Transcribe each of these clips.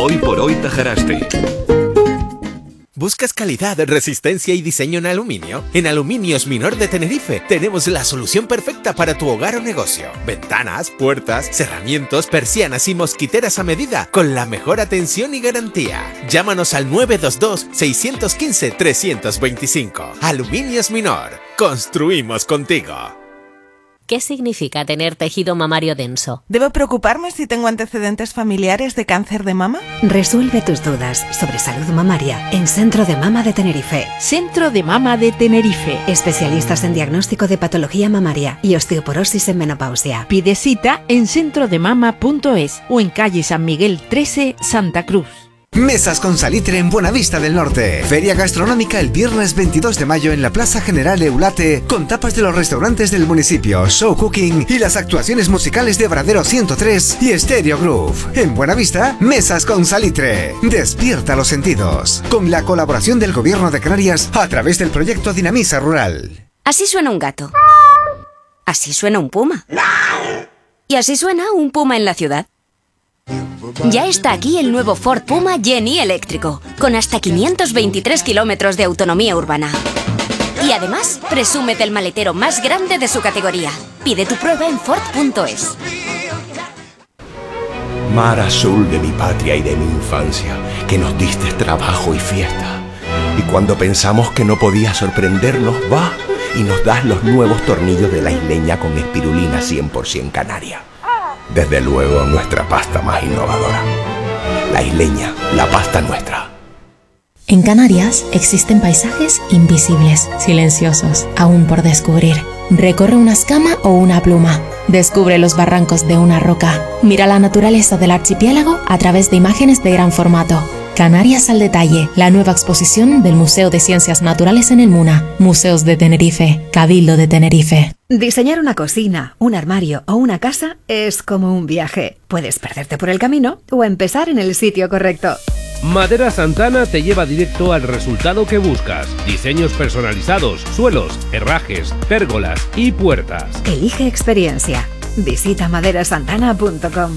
Hoy por hoy Tajaraste. ¿Buscas calidad, resistencia y diseño en aluminio? En Aluminios Minor de Tenerife tenemos la solución perfecta para tu hogar o negocio. Ventanas, puertas, cerramientos, persianas y mosquiteras a medida con la mejor atención y garantía. Llámanos al 922-615-325. Aluminios Minor. Construimos contigo. ¿Qué significa tener tejido mamario denso? ¿Debo preocuparme si tengo antecedentes familiares de cáncer de mama? Resuelve tus dudas sobre salud mamaria en Centro de Mama de Tenerife. Centro de Mama de Tenerife. Especialistas en diagnóstico de patología mamaria y osteoporosis en menopausia. Pide cita en centrodemama.es o en calle San Miguel 13, Santa Cruz. Mesas con Salitre en Buenavista del Norte. Feria gastronómica el viernes 22 de mayo en la Plaza General Eulate, con tapas de los restaurantes del municipio, show cooking y las actuaciones musicales de Bradero 103 y Stereo Groove. En Buenavista, Mesas con Salitre. Despierta los sentidos. Con la colaboración del Gobierno de Canarias a través del proyecto Dinamisa Rural. Así suena un gato. Así suena un puma. Y así suena un puma en la ciudad. Ya está aquí el nuevo Ford Puma Gen-E eléctrico, con hasta 523 kilómetros de autonomía urbana. Y además, presume del maletero más grande de su categoría. Pide tu prueba en Ford.es. Mar azul de mi patria y de mi infancia, que nos diste trabajo y fiesta. Y cuando pensamos que no podías sorprendernos, va y nos das los nuevos tornillos de la isleña con espirulina 100% canaria. Desde luego, nuestra pasta más innovadora. La isleña, la pasta nuestra. En Canarias existen paisajes invisibles, silenciosos, aún por descubrir. Recorre una escama o una pluma. Descubre los barrancos de una roca. Mira la naturaleza del archipiélago a través de imágenes de gran formato. Canarias al detalle, la nueva exposición del Museo de Ciencias Naturales en el MUNA. Museos de Tenerife, Cabildo de Tenerife. Diseñar una cocina, un armario o una casa es como un viaje. Puedes perderte por el camino o empezar en el sitio correcto. Madera Santana te lleva directo al resultado que buscas. Diseños personalizados, suelos, herrajes, pérgolas y puertas. Elige experiencia. Visita maderasantana.com.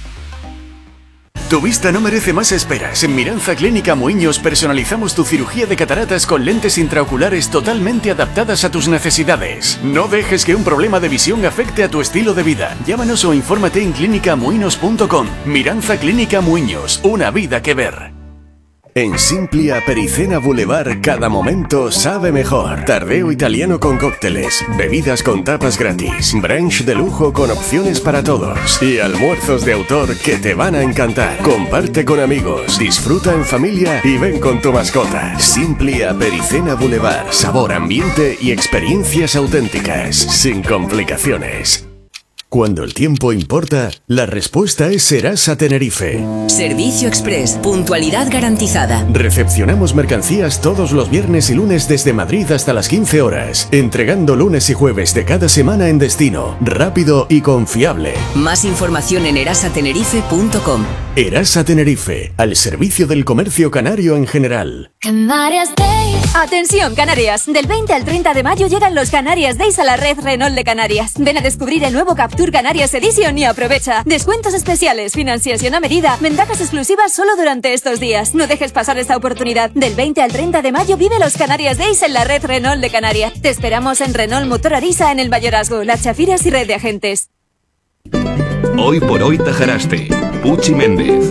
Tu vista no merece más esperas. En Miranza Clínica Muiños personalizamos tu cirugía de cataratas con lentes intraoculares totalmente adaptadas a tus necesidades. No dejes que un problema de visión afecte a tu estilo de vida. Llámanos o infórmate en clínicamuinos.com. Miranza Clínica Muiños, una vida que ver. En Simplia Pericena Boulevard, cada momento sabe mejor. Tardeo italiano con cócteles, bebidas con tapas gratis, brunch de lujo con opciones para todos y almuerzos de autor que te van a encantar. Comparte con amigos, disfruta en familia y ven con tu mascota. Simplia Pericena Boulevard, sabor, ambiente y experiencias auténticas, sin complicaciones. Cuando el tiempo importa, la respuesta es Serasa Tenerife. Servicio Express, puntualidad garantizada. Recepcionamos mercancías todos los viernes y lunes desde Madrid hasta las 15 horas, entregando lunes y jueves de cada semana en destino, rápido y confiable. Más información en erasatenerife.com. Erasa Tenerife, al servicio del comercio canario en general. Canarias Days. Atención, Canarias. Del 20 al 30 de mayo llegan los Canarias Days a la red Renault de Canarias. Ven a descubrir el nuevo Captur Canarias Edition y aprovecha. Descuentos especiales, financiación a medida, ventajas exclusivas solo durante estos días. No dejes pasar esta oportunidad. Del 20 al 30 de mayo vive los Canarias Days en la red Renault de Canarias. Te esperamos en Renault Motor Arisa en el Mayorazgo, Las Chafiras y red de agentes. Hoy por hoy Tajaraste. Puchi Méndez.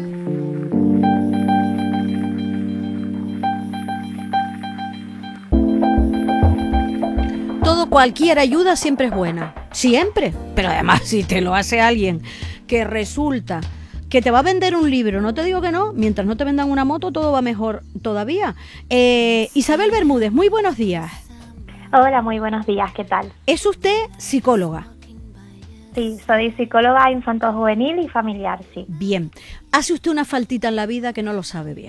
Cualquier ayuda siempre es buena, siempre, pero además si te lo hace alguien que resulta que te va a vender un libro, no te digo que no, mientras no te vendan una moto todo va mejor todavía. Isabel Bermúdez, muy buenos días. Hola, muy buenos días, ¿qué tal? ¿Es usted psicóloga? Sí, soy psicóloga infanto-juvenil y familiar, sí. Bien, hace usted una faltita en la vida que no lo sabe bien.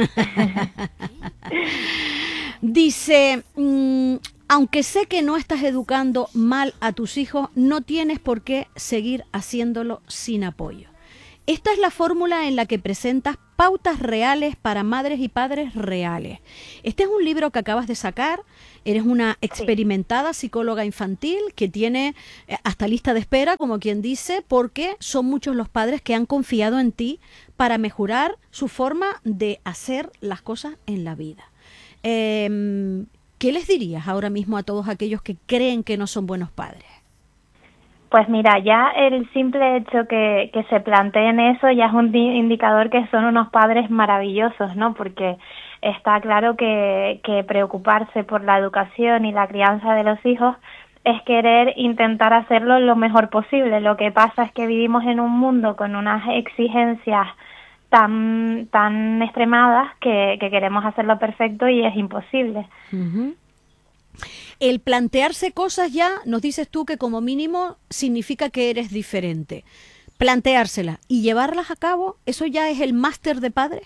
Dice... aunque sé que no estás educando mal a tus hijos, no tienes por qué seguir haciéndolo sin apoyo. Esta es la fórmula en la que presentas pautas reales para madres y padres reales. Este es un libro que acabas de sacar, Eres una experimentada psicóloga infantil que tiene hasta lista de espera, como quien dice, porque son muchos los padres que han confiado en ti para mejorar su forma de hacer las cosas en la vida. ¿Qué les dirías ahora mismo a todos aquellos que creen que no son buenos padres? Pues mira, ya el simple hecho que se planteen eso ya es un indicador que son unos padres maravillosos, ¿no? Porque está claro que preocuparse por la educación y la crianza de los hijos es querer intentar hacerlo lo mejor posible. Lo que pasa es que vivimos en un mundo con unas exigencias tan extremadas que queremos hacerlo perfecto y es imposible. Uh-huh. El plantearse cosas ya, nos dices tú que como mínimo significa que eres diferente. Planteárselas y llevarlas a cabo, ¿eso ya es el máster de padres?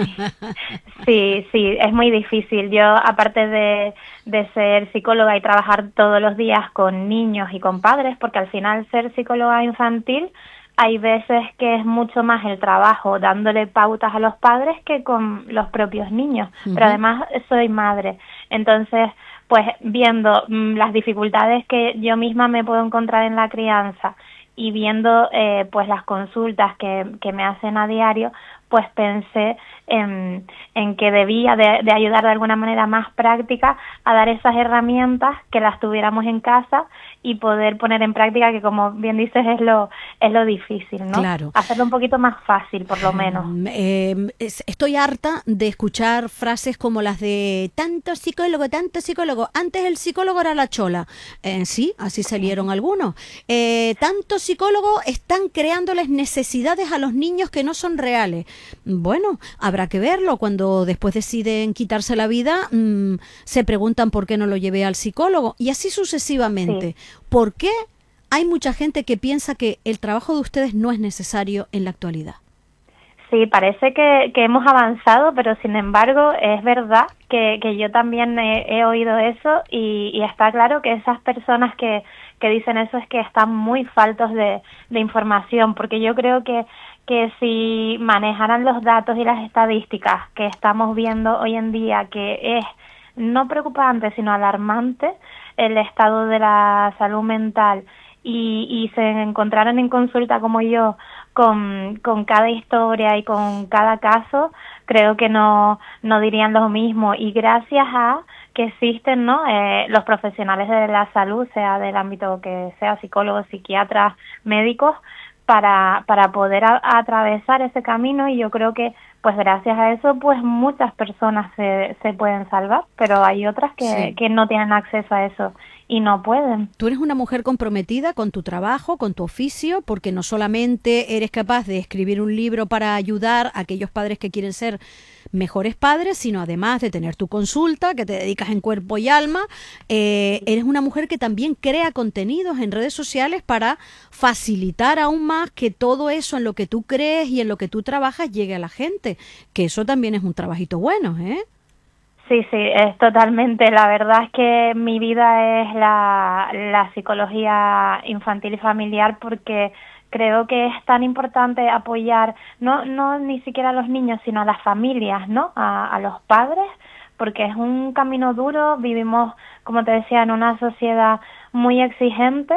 Sí, es muy difícil. Yo, aparte de ser psicóloga y trabajar todos los días con niños y con padres, porque al final ser psicóloga infantil hay veces que es mucho más el trabajo dándole pautas a los padres que con los propios niños. Uh-huh. Pero además soy madre. Entonces, pues viendo las dificultades que yo misma me puedo encontrar en la crianza y viendo pues las consultas que me hacen a diario, pues pensé en que debía de ayudar de alguna manera más práctica a dar esas herramientas, que las tuviéramos en casa y poder poner en práctica, que como bien dices es lo difícil, ¿no? Claro. Hacerlo un poquito más fácil, por lo menos. Estoy harta de escuchar frases como las de tanto psicólogo, antes el psicólogo era la chola. Sí, así salieron algunos. Tantos psicólogos están creándoles necesidades a los niños que no son reales. Bueno, habrá que verlo. Cuando después deciden quitarse la vida, se preguntan por qué no lo llevé al psicólogo, y así sucesivamente. Sí. ¿Por qué hay mucha gente que piensa que el trabajo de ustedes no es necesario en la actualidad? Sí, parece que hemos avanzado, pero sin embargo es verdad que yo también he oído eso y está claro que esas personas que dicen eso es que están muy faltos de información, porque yo creo que si manejaran los datos y las estadísticas que estamos viendo hoy en día, que es no preocupante sino alarmante el estado de la salud mental, y se encontraran en consulta como yo con cada historia y con cada caso, creo que no dirían lo mismo. Y gracias a que existen, ¿no?, los profesionales de la salud, sea del ámbito que sea, psicólogos, psiquiatras, médicos, para poder atravesar ese camino, y yo creo que pues gracias a eso pues muchas personas se pueden salvar, pero hay otras que no tienen acceso a eso y no pueden. Tú eres una mujer comprometida con tu trabajo, con tu oficio, porque no solamente eres capaz de escribir un libro para ayudar a aquellos padres que quieren ser mejores padres, sino además de tener tu consulta, que te dedicas en cuerpo y alma, eres una mujer que también crea contenidos en redes sociales para facilitar aún más que todo eso en lo que tú crees y en lo que tú trabajas llegue a la gente, que eso también es un trabajito bueno, ¿eh? Sí, es totalmente. La verdad es que mi vida es la psicología infantil y familiar, porque creo que es tan importante apoyar, no ni siquiera a los niños, sino a las familias, ¿no? A los padres, porque es un camino duro. Vivimos, como te decía, en una sociedad muy exigente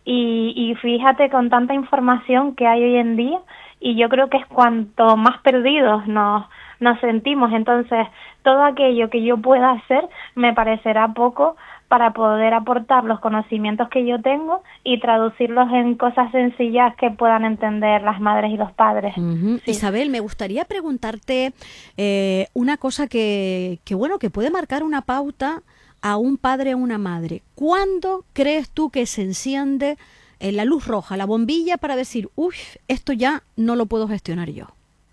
y fíjate, con tanta información que hay hoy en día, y yo creo que es cuanto más perdidos nos sentimos. Entonces, todo aquello que yo pueda hacer me parecerá poco para poder aportar los conocimientos que yo tengo y traducirlos en cosas sencillas que puedan entender las madres y los padres. Uh-huh. Sí. Isabel, me gustaría preguntarte una cosa que puede marcar una pauta a un padre o una madre. ¿Cuándo crees tú que se enciende la luz roja, la bombilla, para decir, esto ya no lo puedo gestionar yo?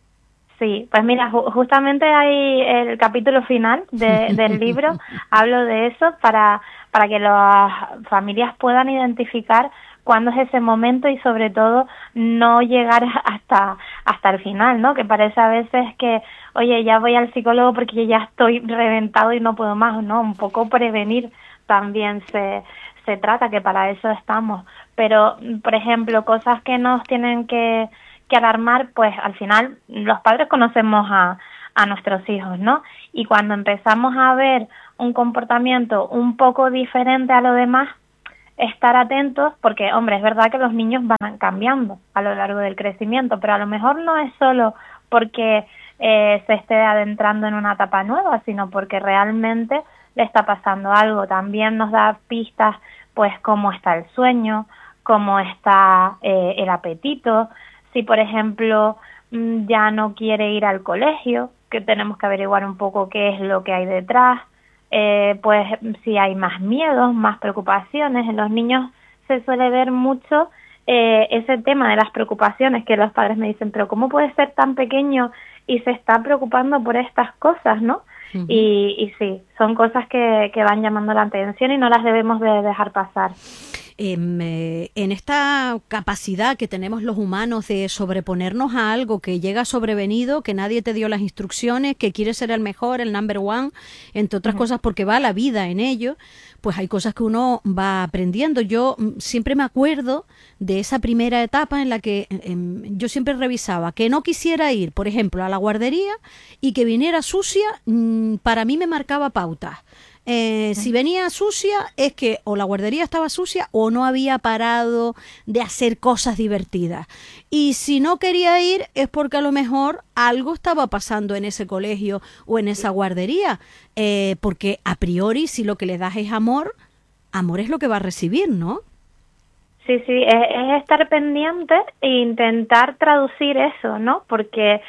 Sí, pues mira, justamente hay el capítulo final del libro, hablo de eso para que las familias puedan identificar cuándo es ese momento, y sobre todo no llegar hasta el final, ¿no? Que parece a veces que, oye, ya voy al psicólogo porque ya estoy reventado y no puedo más, ¿no? Un poco prevenir también se trata, que para eso estamos. Pero, por ejemplo, cosas que nos tienen que alarmar, pues al final los padres conocemos a a nuestros hijos, ¿no? Y cuando empezamos a ver un comportamiento un poco diferente a lo demás, estar atentos, porque, hombre, es verdad que los niños van cambiando a lo largo del crecimiento, pero a lo mejor no es solo porque se esté adentrando en una etapa nueva, sino porque realmente le está pasando algo. También nos da pistas, pues, cómo está el sueño, cómo está el apetito, si, por ejemplo, ya no quiere ir al colegio, que tenemos que averiguar un poco qué es lo que hay detrás, pues si hay más miedos, más preocupaciones. En los niños se suele ver mucho ese tema de las preocupaciones, que los padres me dicen, pero ¿cómo puede ser tan pequeño y se está preocupando por estas cosas, no? Uh-huh. Y sí, son cosas que van llamando la atención y no las debemos de dejar pasar. En esta capacidad que tenemos los humanos de sobreponernos a algo que llega sobrevenido, que nadie te dio las instrucciones, que quieres ser el mejor, el number one, entre otras cosas porque va la vida en ello, pues hay cosas que uno va aprendiendo. Yo siempre me acuerdo de esa primera etapa en la que yo siempre revisaba que no quisiera ir, por ejemplo, a la guardería y que viniera sucia, para mí me marcaba pautas. Si venía sucia es que o la guardería estaba sucia o no había parado de hacer cosas divertidas. Y si no quería ir es porque a lo mejor algo estaba pasando en ese colegio o en esa guardería. Porque a priori si lo que le das es amor, amor es lo que va a recibir, ¿no? Sí, es estar pendiente e intentar traducir eso, ¿no? Porque,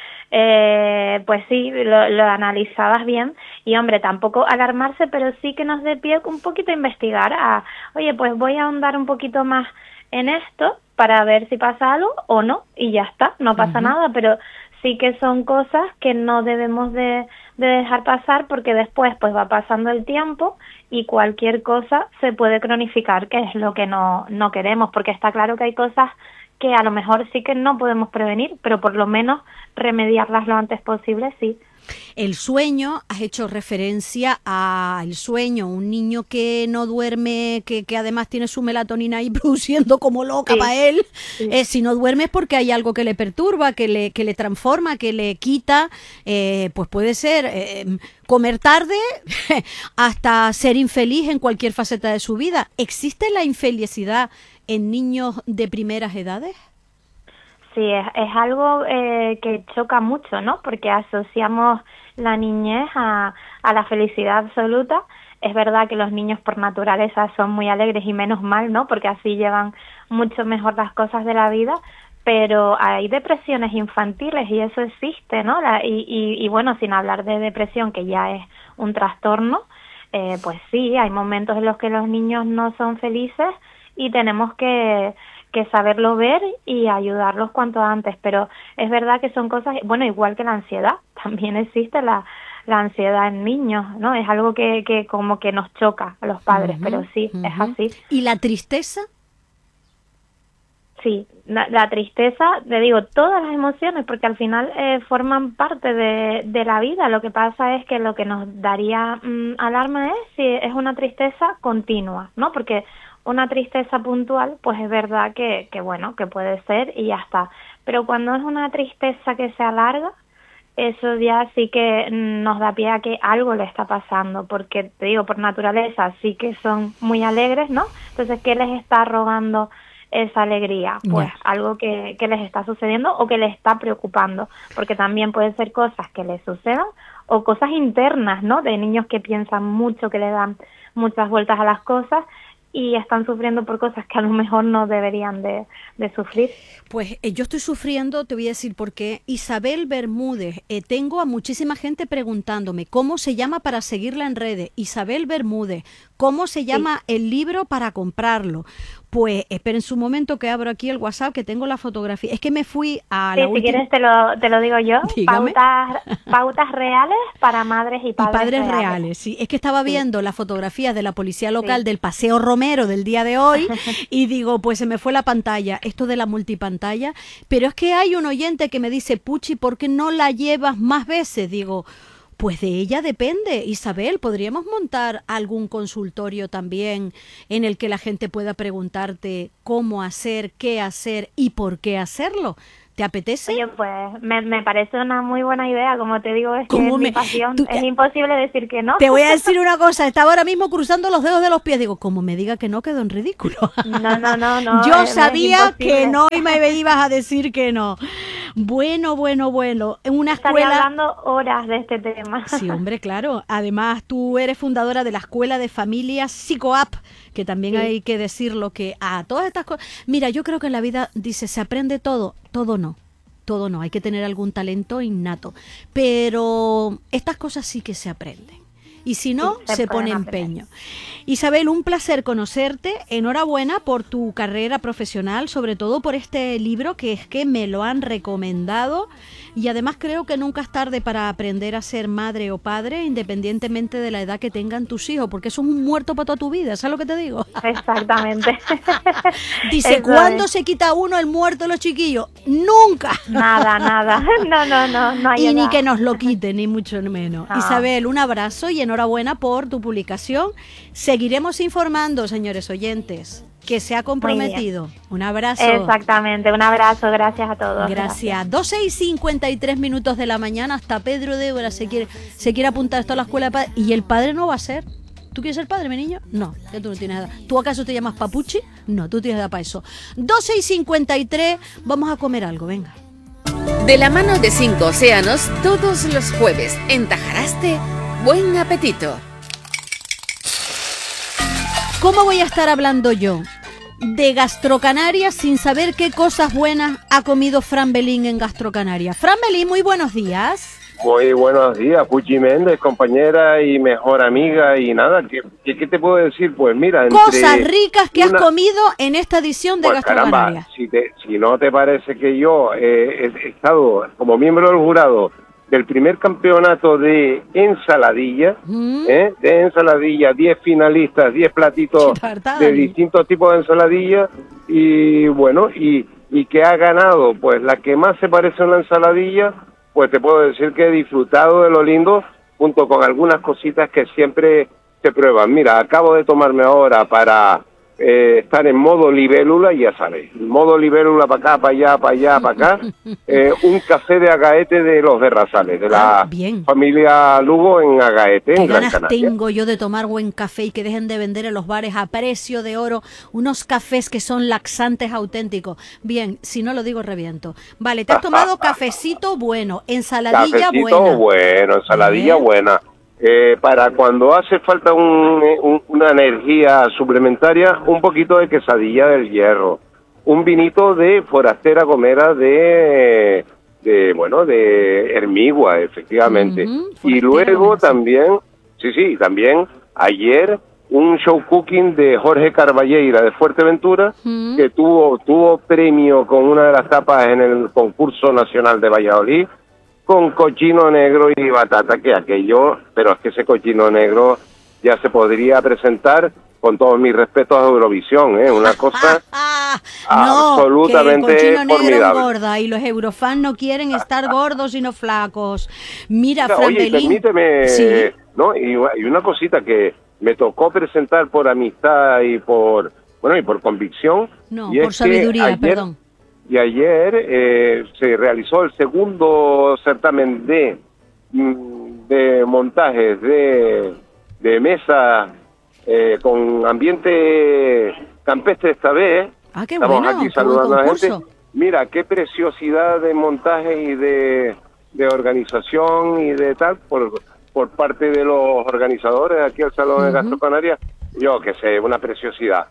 pues sí, lo analizabas bien y, hombre, tampoco alarmarse, pero sí que nos dé pie un poquito a investigar, oye, pues voy a ahondar un poquito más en esto para ver si pasa algo o no, y ya está, no pasa nada, pero sí que son cosas que no debemos de dejar pasar, porque después pues va pasando el tiempo y cualquier cosa se puede cronificar, que es lo que no queremos, porque está claro que hay cosas que a lo mejor sí que no podemos prevenir, pero por lo menos remediarlas lo antes posible, sí. El sueño, has hecho referencia al sueño, un niño que no duerme, que además tiene su melatonina ahí produciendo como loca para él, si no duerme es porque hay algo que le perturba, que le transforma, que le quita, pues puede ser comer tarde hasta ser infeliz en cualquier faceta de su vida. ¿Existe la infelicidad en niños de primeras edades? Sí, es algo que choca mucho, ¿no? Porque asociamos la niñez a la felicidad absoluta. Es verdad que los niños por naturaleza son muy alegres y menos mal, ¿no? Porque así llevan mucho mejor las cosas de la vida, pero hay depresiones infantiles y eso existe, ¿no? Y bueno, sin hablar de depresión, que ya es un trastorno, pues sí, hay momentos en los que los niños no son felices y tenemos que saberlo ver y ayudarlos cuanto antes, pero es verdad que son cosas, bueno, igual que la ansiedad, también existe la ansiedad en niños, ¿no? Es algo que como que nos choca a los padres, pero sí, es así. ¿Y la tristeza? Sí, la tristeza, te digo, todas las emociones, porque al final forman parte de la vida. Lo que pasa es que lo que nos daría alarma es si es una tristeza continua, ¿no? Porque una tristeza puntual, pues es verdad que bueno, que puede ser y ya está. Pero cuando es una tristeza que se alarga, eso ya sí que nos da pie a que algo le está pasando, porque te digo, por naturaleza sí que son muy alegres, ¿no? Entonces, ¿qué les está robando esa alegría? Pues algo que les está sucediendo o que les está preocupando, porque también pueden ser cosas que les sucedan o cosas internas, ¿no? De niños que piensan mucho, que le dan muchas vueltas a las cosas y están sufriendo por cosas que a lo mejor no deberían de sufrir. Pues yo estoy sufriendo, te voy a decir por qué. Isabel Bermúdez, tengo a muchísima gente preguntándome cómo se llama para seguirla en redes. Isabel Bermúdez, ¿cómo se llama el libro para comprarlo? Pues esperen un momento que abro aquí el WhatsApp, que tengo la fotografía. Es que me fui a la última... Si quieres te lo digo yo. Pautas reales para madres y padres reales. Sí, es que estaba viendo las fotografías de la policía local del Paseo Romero del día de hoy y digo, pues se me fue la pantalla, esto de la multipantalla. Pero es que hay un oyente que me dice, Puchi, ¿por qué no la llevas más veces? Digo... Pues de ella depende, Isabel. ¿Podríamos montar algún consultorio también en el que la gente pueda preguntarte cómo hacer, qué hacer y por qué hacerlo? ¿Te apetece? Oye, pues me parece una muy buena idea, como te digo, es que es mi pasión, es imposible decir que no. Te voy a decir una cosa, estaba ahora mismo cruzando los dedos de los pies, digo, como me diga que no, quedo en ridículo. No. Yo sabía que no y me ibas a decir que no. Bueno, en una Estaría escuela... hablando horas de este tema. Sí, hombre, claro. Además, tú eres fundadora de la Escuela de Familias PsicoApp, que también hay que decirlo, que a todas estas cosas... Mira, yo creo que en la vida, dice, se aprende todo no, hay que tener algún talento innato, pero estas cosas sí que se aprenden. Y si no, se pone empeño. Isabel, un placer conocerte. Enhorabuena por tu carrera profesional, sobre todo por este libro que es que me lo han recomendado. Y además creo que nunca es tarde para aprender a ser madre o padre, independientemente de la edad que tengan tus hijos, porque eso es un muerto para toda tu vida, ¿sabes lo que te digo? Exactamente. Dice, Eso ¿cuándo es. se quita uno el muerto de los chiquillos? ¡Nunca! Nada. No hay Y ni edad. que nos lo quiten, ni mucho menos. No. Isabel, un abrazo y enhorabuena por tu publicación. Seguiremos informando, señores oyentes, que se ha comprometido. Un abrazo. Exactamente, un abrazo, gracias a todos. Gracias. 12:53 de la mañana, hasta Pedro Débora se quiere apuntar esto a la escuela de padres, y el padre no va a ser. ¿Tú quieres ser padre, mi niño? No, que tú no tienes edad. ¿Tú acaso te llamas Papuchi? No, tú tienes edad para eso. 12:53, vamos a comer algo, venga. De la mano de 5 océanos, todos los jueves en Tajaraste, buen apetito. ¿Cómo voy a estar hablando yo de Gastrocanarias sin saber qué cosas buenas ha comido Fran Belín en Gastrocanarias? Fran Belín, muy buenos días. Muy buenos días, Puchi Méndez, compañera y mejor amiga, y nada, ¿qué te puedo decir? Pues mira, Cosas ricas que has comido en esta edición de pues Gastrocanarias. caramba, si no te parece que yo he estado como miembro del jurado del primer campeonato de ensaladilla, de ensaladilla, 10 finalistas, 10 platitos de distintos tipos de ensaladilla, y bueno, y que ha ganado, pues la que más se parece a una ensaladilla, pues te puedo decir que he disfrutado de lo lindo, junto con algunas cositas que siempre se prueban. Mira, acabo de tomarme ahora para estar en modo libélula, ya sabes, modo libélula para acá, para allá, para allá, para acá, un café de Agaete de los Berrazales, de la familia Lugo en Agaete, en Gran Ganas Canaria. tengo yo de tomar buen café y que dejen de vender en los bares a precio de oro unos cafés que son laxantes auténticos. Bien, si no lo digo reviento. Vale, te has tomado cafecito bueno, ensaladilla Cafecito bueno, ensaladilla buena. Para cuando hace falta una energía suplementaria, un poquito de quesadilla del Hierro, un vinito de Forastera Gomera de Hermigua, efectivamente. Y luego también, también ayer un show cooking de Jorge Carballeira de Fuerteventura, que tuvo premio con una de las tapas en el concurso nacional de Valladolid, con cochino negro y batata, que aquello, pero es que ese cochino negro ya se podría presentar, con todos mis respetos, a Eurovisión, una cosa absolutamente que el cochino negro formidable. engorda y los eurofans no quieren estar gordos sino flacos. Mira, Fran Oye, Belín, permíteme, sí. ¿no? Y una cosita que me tocó presentar por amistad y por convicción. No, y por es que sabiduría, perdón. Y ayer se realizó el segundo certamen de montajes de mesa con ambiente campestre esta vez. Ah, qué Estamos bueno, aquí qué buen saludando a la gente. concurso. Mira, qué preciosidad de montaje y de organización y de tal por parte de los organizadores aquí al Salón de Gastrocanarias. Yo que sé, una preciosidad,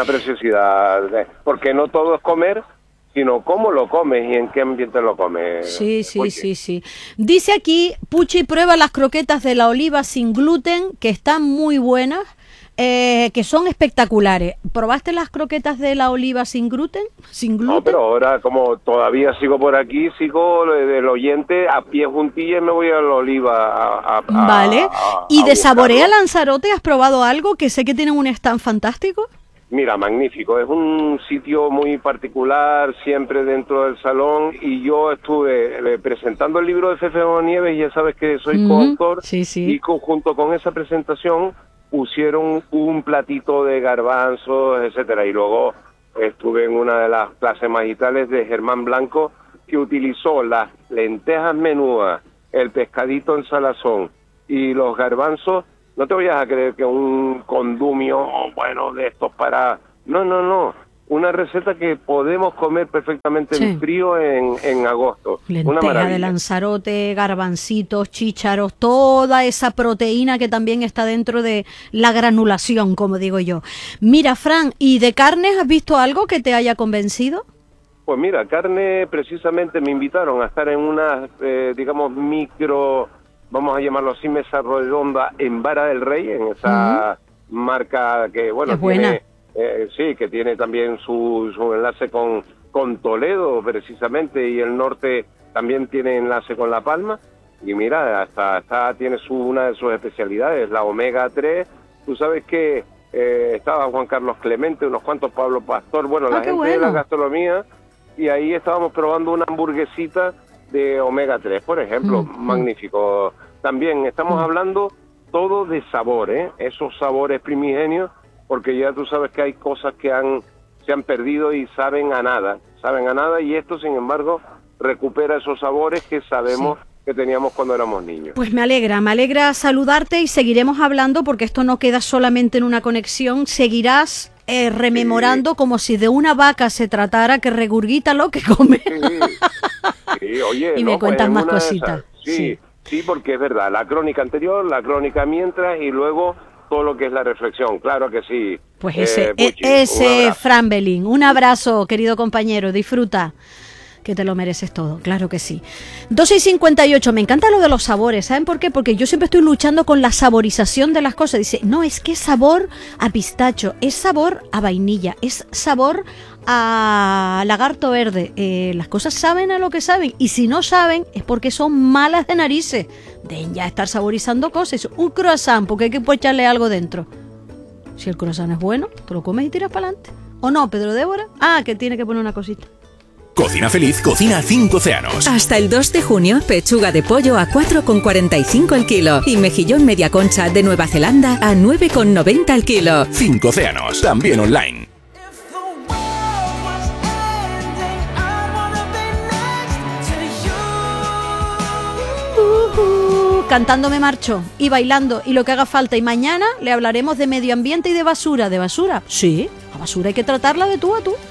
porque no todo es comer, sino cómo lo comes y en qué ambiente lo comes. Sí. Dice aquí, Puchi prueba las croquetas de la oliva sin gluten, que están muy buenas, que son espectaculares. ¿Probaste las croquetas de la oliva sin gluten? No, pero ahora como todavía sigo por aquí, sigo del oyente a pie juntilla y me voy a la oliva. Vale. ¿Y a de Saborea buscarlo. Lanzarote has probado algo? Que sé que tienen un stand fantástico. Mira, magnífico. Es un sitio muy particular, siempre dentro del salón, y yo estuve presentando el libro de Fefe Nieves, y ya sabes que soy coautor, y junto con esa presentación pusieron un platito de garbanzos, etcétera, y luego estuve en una de las clases magistrales de Germán Blanco, que utilizó las lentejas menudas, el pescadito en salazón y los garbanzos, no te vayas a creer que un condumio, bueno, de estos para... No. Una receta que podemos comer perfectamente en frío en agosto. Una Lenteja maravilla. de Lanzarote, garbancitos, chícharos, toda esa proteína que también está dentro de la granulación, como digo yo. Mira, Fran, ¿y de carnes has visto algo que te haya convencido? Pues mira, carne, precisamente me invitaron a estar en una, digamos, micro, vamos a llamarlo así, mesa redonda en Vara del Rey, en esa marca que, bueno, tiene... sí, que tiene también su enlace con Toledo, precisamente, y el norte también tiene enlace con La Palma. Y mira, hasta tiene una de sus especialidades, la omega 3. Tú sabes que estaba Juan Carlos Clemente, unos cuantos Pablo Pastor, bueno, la gente de la gastronomía, y ahí estábamos probando una hamburguesita de omega 3, por ejemplo, magnífico. También estamos hablando todo de sabor, esos sabores primigenios, porque ya tú sabes que hay cosas que se han perdido y saben a nada, y esto, sin embargo, recupera esos sabores que sabemos que teníamos cuando éramos niños. Pues me alegra saludarte y seguiremos hablando porque esto no queda solamente en una conexión, seguirás rememorando como si de una vaca se tratara, que regurgita lo que come. Sí, oye, y me cuentas más cositas. Sí, porque es verdad, la crónica anterior, la crónica mientras y luego todo lo que es la reflexión, claro que sí. Pues ese Fran Belín, un abrazo, querido compañero, disfruta, que te lo mereces todo, claro que sí. 2:58, me encanta lo de los sabores, ¿saben por qué? Porque yo siempre estoy luchando con la saborización de las cosas. Dice, no, es que es sabor a pistacho, es sabor a vainilla, es sabor a lagarto verde. Las cosas saben a lo que saben, y si no saben es porque son malas de narices. Deben ya estar saborizando cosas. Un croissant, porque hay que echarle algo dentro. Si el croissant es bueno, te lo comes y tiras para adelante. ¿O no, Pedro Débora? Que tiene que poner una cosita. Cocina Feliz cocina 5 océanos. Hasta el 2 de junio, pechuga de pollo a 4,45 el kilo y mejillón media concha de Nueva Zelanda a 9,90 el kilo. 5 océanos, también online. Cantando me marcho y bailando y lo que haga falta. Y mañana le hablaremos de medio ambiente y de basura. ¿De basura? Sí, la basura hay que tratarla de tú a tú.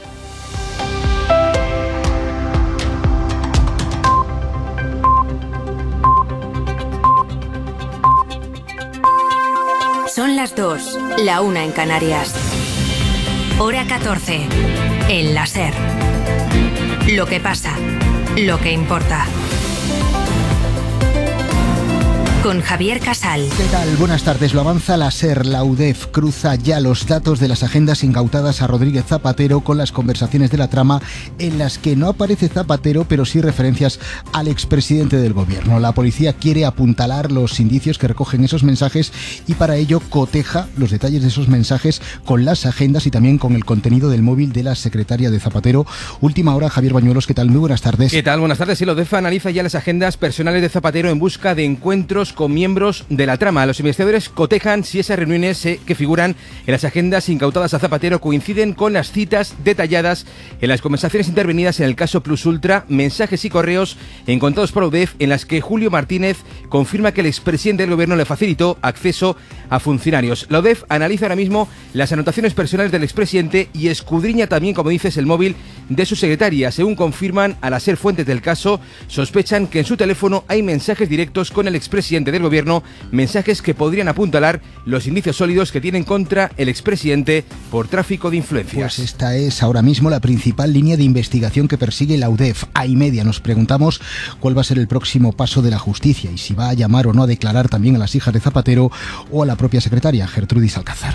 Son las 2, la 1 en Canarias. Hora 14. El láser. Lo que pasa, lo que importa. Con Javier Casal. ¿Qué tal? Buenas tardes. Lo avanza la SER. La UDEF cruza ya los datos de las agendas incautadas a Rodríguez Zapatero con las conversaciones de la trama en las que no aparece Zapatero, pero sí referencias al expresidente del gobierno. La policía quiere apuntalar los indicios que recogen esos mensajes y para ello coteja los detalles de esos mensajes con las agendas y también con el contenido del móvil de la secretaria de Zapatero. Última hora, Javier Bañuelos. ¿Qué tal? Muy buenas tardes. ¿Qué tal? Buenas tardes. Sí, la UDEF analiza ya las agendas personales de Zapatero en busca de encuentros con miembros de la trama. Los investigadores cotejan si esas reuniones que figuran en las agendas incautadas a Zapatero coinciden con las citas detalladas en las conversaciones intervenidas en el caso Plus Ultra, mensajes y correos encontrados por UDEF en las que Julio Martínez confirma que el expresidente del gobierno le facilitó acceso a funcionarios. La UDEF analiza ahora mismo las anotaciones personales del expresidente y escudriña también, como dices, el móvil de su secretaria. Según confirman al ser fuentes del caso, sospechan que en su teléfono hay mensajes directos con el expresidente del gobierno, mensajes que podrían apuntalar los indicios sólidos que tienen contra el expresidente por tráfico de influencias. Pues esta es ahora mismo la principal línea de investigación que persigue la UDEF. A y media nos preguntamos cuál va a ser el próximo paso de la justicia y si va a llamar o no a declarar también a las hijas de Zapatero o a la propia secretaria, Gertrudis Alcázar.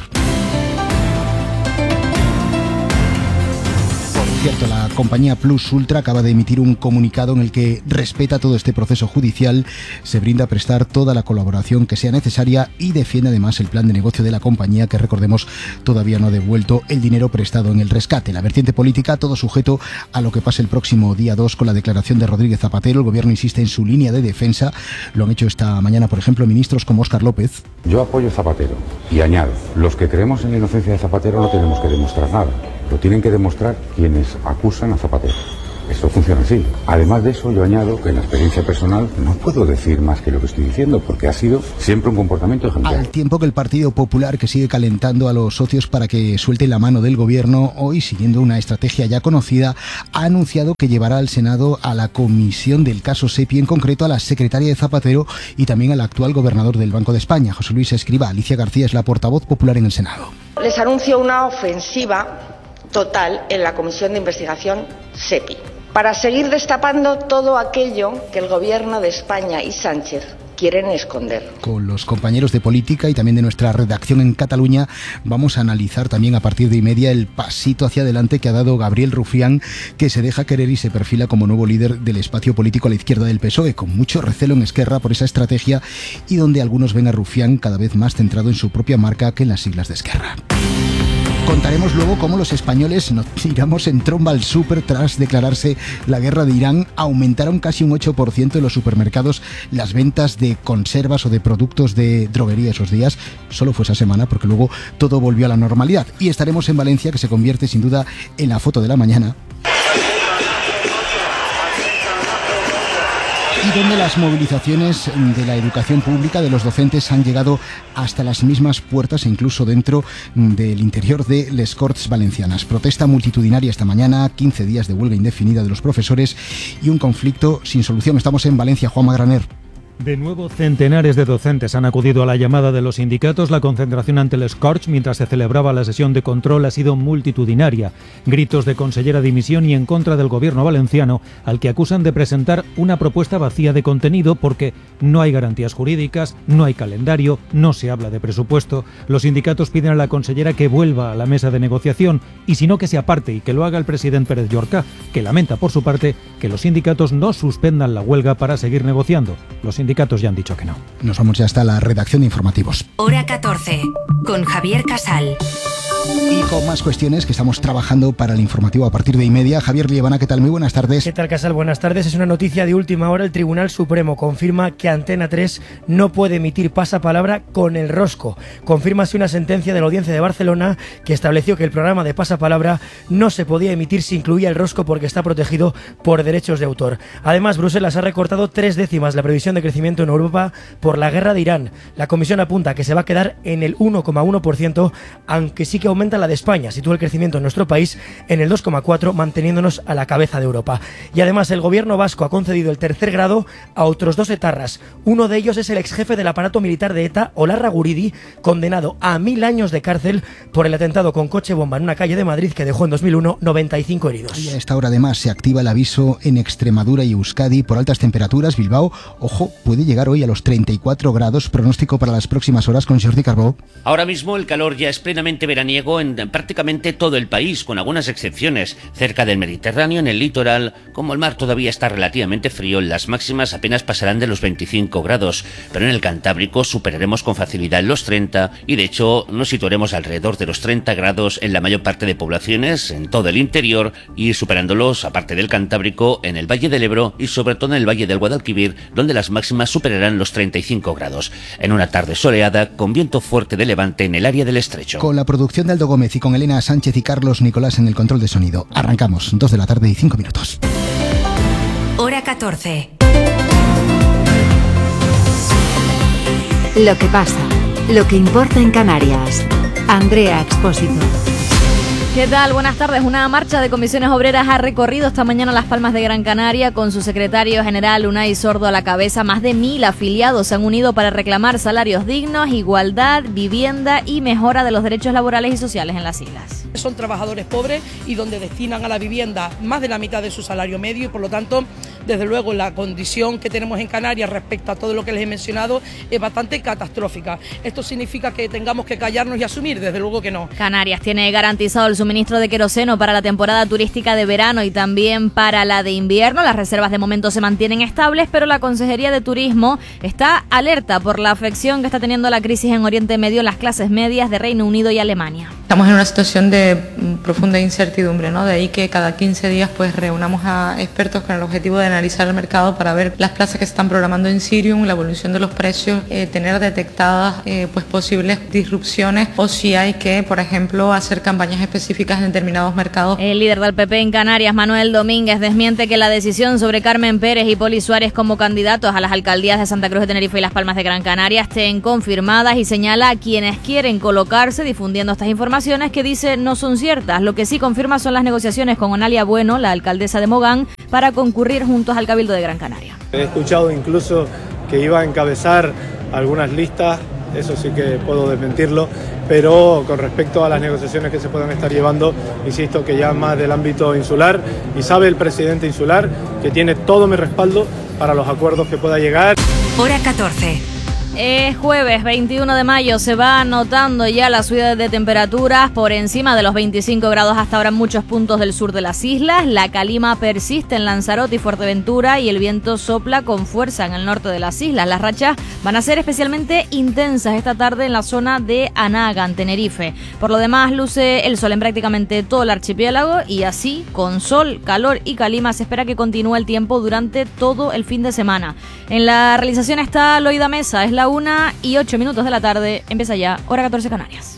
Cierto, la compañía Plus Ultra acaba de emitir un comunicado en el que respeta todo este proceso judicial, se brinda a prestar toda la colaboración que sea necesaria y defiende además el plan de negocio de la compañía que, recordemos, todavía no ha devuelto el dinero prestado en el rescate. La vertiente política, todo sujeto a lo que pase el próximo día 2 con la declaración de Rodríguez Zapatero. El gobierno insiste en su línea de defensa. Lo han hecho esta mañana, por ejemplo, ministros como Óscar López. Yo apoyo a Zapatero y añado, los que creemos en la inocencia de Zapatero no tenemos que demostrar nada. Lo tienen que demostrar quienes acusan a Zapatero. Esto funciona así. Además de eso, yo añado que en la experiencia personal no puedo decir más que lo que estoy diciendo, porque ha sido siempre un comportamiento ejemplar. Al tiempo que el Partido Popular, que sigue calentando a los socios para que suelten la mano del gobierno, hoy, siguiendo una estrategia ya conocida, ha anunciado que llevará al Senado a la comisión del caso SEPI, en concreto a la secretaria de Zapatero y también al actual gobernador del Banco de España, José Luis Escrivá. Alicia García es la portavoz popular en el Senado. Les anuncio una ofensiva total en la comisión de investigación SEPI, para seguir destapando todo aquello que el gobierno de España y Sánchez quieren esconder. Con los compañeros de política y también de nuestra redacción en Cataluña vamos a analizar también a partir de 1:30 el pasito hacia adelante que ha dado Gabriel Rufián, que se deja querer y se perfila como nuevo líder del espacio político a la izquierda del PSOE, con mucho recelo en Esquerra por esa estrategia y donde algunos ven a Rufián cada vez más centrado en su propia marca que en las siglas de Esquerra. Contaremos luego cómo los españoles nos tiramos en tromba al súper tras declararse la guerra de Irán. Aumentaron casi un 8% en los supermercados las ventas de conservas o de productos de droguería esos días. Solo fue esa semana porque luego todo volvió a la normalidad. Y estaremos en Valencia, que se convierte sin duda en la foto de la mañana, y donde las movilizaciones de la educación pública, de los docentes, han llegado hasta las mismas puertas e incluso dentro del interior de les Corts Valencianas. Protesta multitudinaria esta mañana, 15 días de huelga indefinida de los profesores y un conflicto sin solución. Estamos en Valencia, Juanma Graner. De nuevo, centenares de docentes han acudido a la llamada de los sindicatos. La concentración ante les Corts, mientras se celebraba la sesión de control, ha sido multitudinaria. Gritos de consellera dimisión y en contra del gobierno valenciano, al que acusan de presentar una propuesta vacía de contenido porque no hay garantías jurídicas, no hay calendario, no se habla de presupuesto. Los sindicatos piden a la consellera que vuelva a la mesa de negociación y si no, que se aparte y que lo haga el presidente Pérez Llorca, que lamenta por su parte que los sindicatos no suspendan la huelga para seguir negociando. Los sindicatos ya han dicho que no. Nos vamos ya hasta la redacción de informativos. Hora 14, con Javier Casal. Y con más cuestiones que estamos trabajando para el informativo a partir de 1:30. Javier Liebana, ¿qué tal? Muy buenas tardes. ¿Qué tal, Casal? Buenas tardes. Es una noticia de última hora. El Tribunal Supremo confirma que Antena 3 no puede emitir pasapalabra con el rosco. Confirma así una sentencia de la Audiencia de Barcelona que estableció que el programa de pasapalabra no se podía emitir si incluía el rosco porque está protegido por derechos de autor. Además, Bruselas ha recortado 3 décimas la previsión de crecimiento en Europa por la guerra de Irán. La Comisión apunta a que se va a quedar en el 1,1%, aunque sí que aumenta la de España. Sitúa el crecimiento en nuestro país en el 2,4%, manteniéndonos a la cabeza de Europa. Y además el gobierno vasco ha concedido el tercer grado a otros 2 etarras. Uno de ellos es el exjefe del aparato militar de ETA, Olarra Guridi, condenado a 1000 años de cárcel por el atentado con coche bomba en una calle de Madrid que dejó en 2001 95 heridos. Y a esta hora además se activa el aviso en Extremadura y Euskadi por altas temperaturas. Bilbao, ojo, puede llegar hoy a los 34 grados. Pronóstico para las próximas horas con Jordi Carbó. Ahora mismo el calor ya es plenamente veraniego en prácticamente todo el país, con algunas excepciones. Cerca del Mediterráneo, en el litoral, como el mar todavía está relativamente frío, las máximas apenas pasarán de los 25 grados, pero en el Cantábrico superaremos con facilidad los 30 y de hecho nos situaremos alrededor de los 30 grados en la mayor parte de poblaciones, en todo el interior, y superándolos, aparte del Cantábrico, en el Valle del Ebro y sobre todo en el Valle del Guadalquivir, donde las máximas superarán los 35 grados. En una tarde soleada, con viento fuerte de levante en el área del Estrecho. Con la producción de Aldo Gómez y con Elena Sánchez y Carlos Nicolás en el control de sonido. Arrancamos, 2 de la tarde y 5 minutos. Hora 14. Lo que pasa, lo que importa en Canarias. Andrea Expósito. ¿Qué tal? Buenas tardes. Una marcha de comisiones obreras ha recorrido esta mañana Las Palmas de Gran Canaria con su secretario general Unai Sordo a la cabeza. Más de 1000 afiliados se han unido para reclamar salarios dignos, igualdad, vivienda y mejora de los derechos laborales y sociales en las islas. Son trabajadores pobres y donde destinan a la vivienda más de la mitad de su salario medio y por lo tanto, desde luego, la condición que tenemos en Canarias respecto a todo lo que les he mencionado es bastante catastrófica. ¿Esto significa que tengamos que callarnos y asumir? Desde luego que no. Canarias tiene garantizado el suministro de queroseno para la temporada turística de verano y también para la de invierno. Las reservas de momento se mantienen estables, pero la Consejería de Turismo está alerta por la afección que está teniendo la crisis en Oriente Medio en las clases medias de Reino Unido y Alemania. Estamos en una situación de profunda incertidumbre, ¿no? De ahí que cada 15 días pues reunamos a expertos con el objetivo de analizar el mercado para ver las plazas que se están programando en Cirium, la evolución de los precios, tener detectadas pues posibles disrupciones o si hay que, por ejemplo, hacer campañas específicas en determinados mercados. El líder del PP en Canarias, Manuel Domínguez, desmiente que la decisión sobre Carmen Pérez y Poli Suárez como candidatos a las alcaldías de Santa Cruz de Tenerife y Las Palmas de Gran Canaria estén confirmadas y señala a quienes quieren colocarse difundiendo estas informaciones que dice no son ciertas. Lo que sí confirma son las negociaciones con Onalia Bueno, la alcaldesa de Mogán, para concurrir juntos al Cabildo de Gran Canaria. He escuchado incluso que iba a encabezar algunas listas, eso sí que puedo desmentirlo, pero con respecto a las negociaciones que se puedan estar llevando, insisto que ya más del ámbito insular, y sabe el presidente insular que tiene todo mi respaldo para los acuerdos que pueda llegar. Hora 14. Es jueves 21 de mayo, se va notando ya la subida de temperaturas por encima de los 25 grados hasta ahora en muchos puntos del sur de las islas. La calima persiste en Lanzarote y Fuerteventura y el viento sopla con fuerza en el norte de las islas. Las rachas van a ser especialmente intensas esta tarde en la zona de Anaga, en Tenerife. Por lo demás, luce el sol en prácticamente todo el archipiélago y así, con sol, calor y calima, se espera que continúe el tiempo durante todo el fin de semana. En la realización está Loida Mesa, es la 1:08 de la tarde, empieza ya, hora 14 Canarias.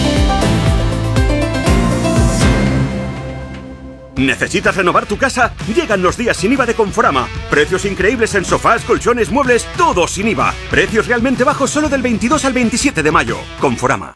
¿Necesitas renovar tu casa? Llegan los días sin IVA de Conforama. Precios increíbles en sofás, colchones, muebles, todo sin IVA. Precios realmente bajos solo del 22 al 27 de mayo. Conforama.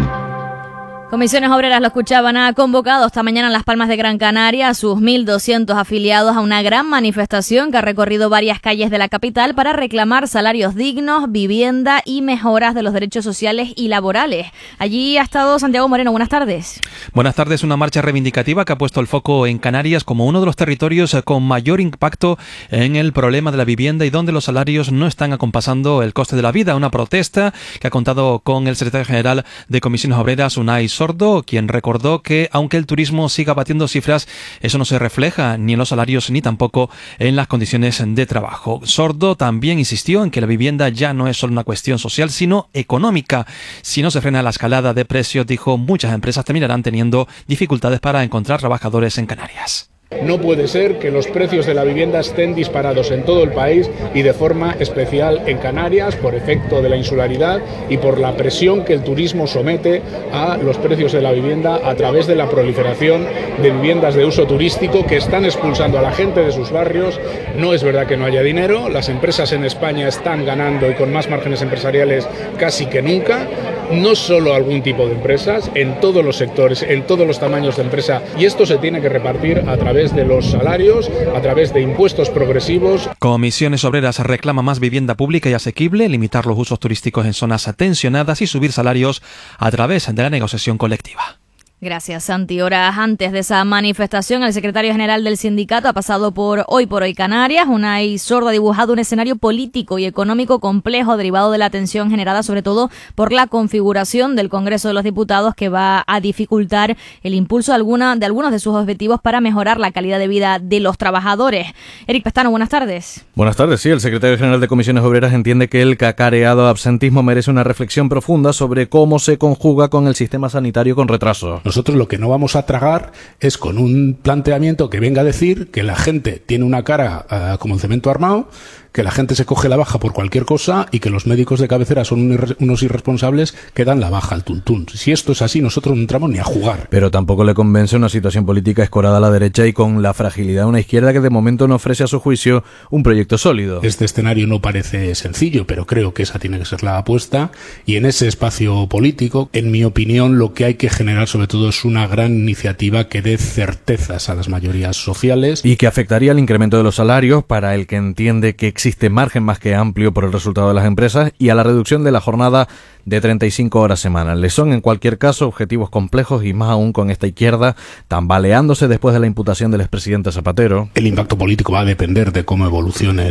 Comisiones Obreras, lo escuchaban, ha convocado esta mañana en Las Palmas de Gran Canaria a sus 1.200 afiliados a una gran manifestación que ha recorrido varias calles de la capital para reclamar salarios dignos, vivienda y mejoras de los derechos sociales y laborales. Allí ha estado Santiago Moreno. Buenas tardes. Buenas tardes. Una marcha reivindicativa que ha puesto el foco en Canarias como uno de los territorios con mayor impacto en el problema de la vivienda y donde los salarios no están acompasando el coste de la vida. Una protesta que ha contado con el secretario general de Comisiones Obreras, Unai Sordo, quien recordó que aunque el turismo siga batiendo cifras, eso no se refleja ni en los salarios ni tampoco en las condiciones de trabajo. Sordo también insistió en que la vivienda ya no es solo una cuestión social, sino económica. Si no se frena la escalada de precios, dijo, muchas empresas terminarán teniendo dificultades para encontrar trabajadores en Canarias. No puede ser que los precios de la vivienda estén disparados en todo el país y de forma especial en Canarias por efecto de la insularidad y por la presión que el turismo somete a los precios de la vivienda a través de la proliferación de viviendas de uso turístico que están expulsando a la gente de sus barrios. No es verdad que no haya dinero, las empresas en España están ganando y con más márgenes empresariales casi que nunca. No solo algún tipo de empresas, en todos los sectores, en todos los tamaños de empresa, y esto se tiene que repartir a través de los salarios, a través de impuestos progresivos. Comisiones Obreras reclama más vivienda pública y asequible, limitar los usos turísticos en zonas tensionadas y subir salarios a través de la negociación colectiva. Gracias, Santi. Horas antes de esa manifestación, el secretario general del sindicato ha pasado por Hoy Canarias. Unai Sordo ha dibujado un escenario político y económico complejo derivado de la tensión generada sobre todo por la configuración del Congreso de los Diputados, que va a dificultar el impulso de algunos de sus objetivos para mejorar la calidad de vida de los trabajadores. Eric Pestano, buenas tardes. Buenas tardes. Sí, el secretario general de Comisiones Obreras entiende que el cacareado absentismo merece una reflexión profunda sobre cómo se conjuga con el sistema sanitario con retraso. Nosotros lo que no vamos a tragar es con un planteamiento que venga a decir que la gente tiene una cara como un cemento armado, que la gente se coge la baja por cualquier cosa y que los médicos de cabecera son unos irresponsables que dan la baja al tuntún. Si esto es así, nosotros no entramos ni a jugar. Pero tampoco le convence una situación política escorada a la derecha y con la fragilidad de una izquierda que de momento no ofrece a su juicio un proyecto sólido. Este escenario no parece sencillo, pero creo que esa tiene que ser la apuesta, y en ese espacio político, en mi opinión, lo que hay que generar sobre todo es una gran iniciativa que dé certezas a las mayorías sociales. Y que afectaría al incremento de los salarios, para el que entiende que existe margen más que amplio por el resultado de las empresas, y a la reducción de la jornada de 35 horas semanales. Son en cualquier caso objetivos complejos y más aún con esta izquierda tambaleándose después de la imputación del expresidente Zapatero. El impacto político va a depender de cómo evolucione